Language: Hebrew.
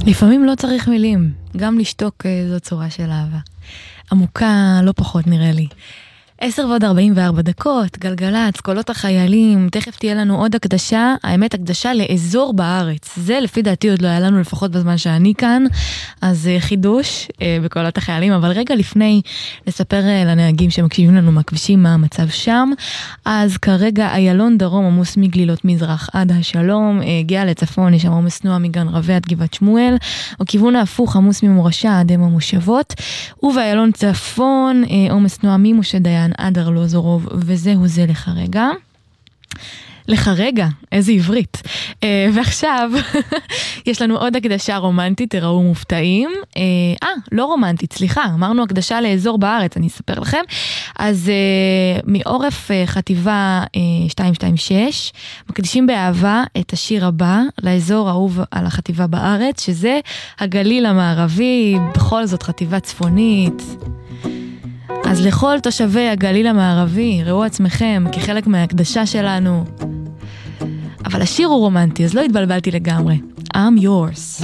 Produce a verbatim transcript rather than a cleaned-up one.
לפעמים לא צריך מילים, גם לשתוק זו צורה של אהבה. עמוקה לא פחות נראה לי. עשר ועוד ארבעים וארבע דקות, גלגלץ, קולות החיילים, תכף תהיה לנו עוד הקדשה, האמת הקדשה לאזור בארץ. זה לפי דעתי עוד לא היה לנו לפחות בזמן שאני כאן, אז חידוש אה, בקולות החיילים, אבל רגע לפני לספר אה, לנהגים שמקשיבים לנו מהכבישים מה המצב שם, אז כרגע איילון דרום עמוס מגלילות מזרח עד השלום, אה, הגיע לצפון, יש שם עומס תנועה מגן רבי עד גבעת שמואל, או כיוון ההפוך עמוס ממורשה עד אם המושבות, ובאיילון צפון אה, עומס תנועה ממשה דיין עד ארלוזורוב, וזהו זה לך רגע. לך רגע, איזה עברית. Uh, ועכשיו, יש לנו עוד הקדשה רומנטית, תראו מופתעים. אה, uh, לא רומנטית, סליחה, אמרנו הקדשה לאזור בארץ, אני אספר לכם. אז uh, מעורף uh, חטיבה uh, שתיים שתיים שש, מקדישים באהבה את השיר הבא, לאזור האהוב על החטיבה בארץ, שזה הגליל המערבי, בכל זאת חטיבה צפונית. אז לכל תושבי הגליל המערבי, ראו עצמכם כחלק מההקדשה שלנו. אבל השיר הוא רומנטי, אז לא התבלבלתי לגמרי. I'm yours.